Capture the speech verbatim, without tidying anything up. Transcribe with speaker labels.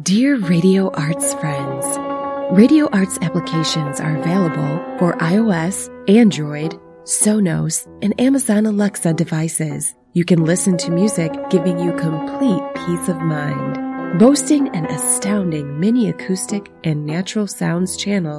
Speaker 1: Dear Radio Arts friends, Radio Arts applications are available for iOS, Android, Sonos, and Amazon Alexa devices. You can listen to music giving you complete peace of mind. Boasting an astounding mini acoustic and natural sounds channel